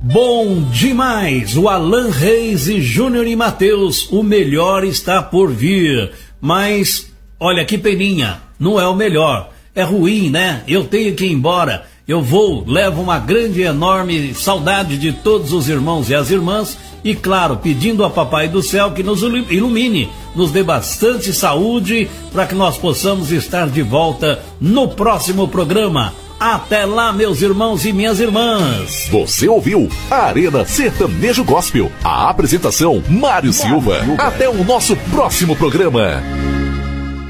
Bom demais! O Alan Reis e Júnior e Matheus, o melhor está por vir. Mas, olha que peninha, não é o melhor. É ruim, né? Eu tenho que ir embora. Eu vou, levo uma grande e enorme saudade de todos os irmãos e as irmãs. E claro, pedindo a Papai do Céu que nos ilumine, nos dê bastante saúde para que nós possamos estar de volta no próximo programa. Até lá, meus irmãos e minhas irmãs. Você ouviu a Arena Sertanejo Gospel. A apresentação, Mário Silva. Até o nosso próximo programa.